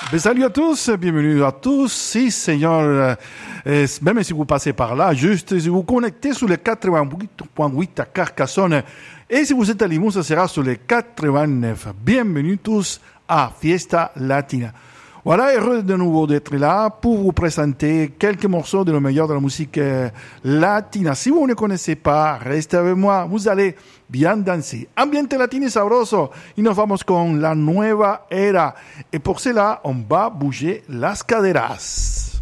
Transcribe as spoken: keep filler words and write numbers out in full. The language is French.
Ben, salut à tous, bienvenue à tous. Si, Seigneur, euh, même si vous passez par là, juste si vous connectez sur le quatre-vingt-huit point huit à Carcassonne, et si vous êtes à Limoux, ça sera sur le quatre-vingt-neuf. Bienvenue tous à Fiesta Latina. Voilà, heureux de nouveau d'être là pour vous présenter quelques morceaux de le meilleur de la musique euh, latina. Si vous ne connaissez pas, restez avec moi, vous allez bien danser. Ambiente latino y sabroso. Y nos vamos con la nueva era. Et pour cela, on va bouger las caderas.